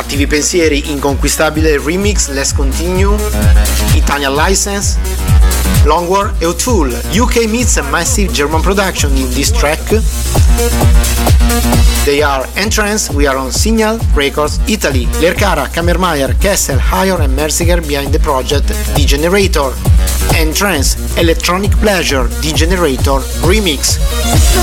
Cattivi pensieri, Inconquistabile Remix, Let's Continue, Italian License, Long War e O'Toole. UK meets a massive German production in this track. They are Entrance, we are on Signal Records Italy. Lercara, Kammermeyer, Kessel, Hyor and Merziger behind the project D-Generator. Entrance, Electronic Pleasure, D-Generator Remix.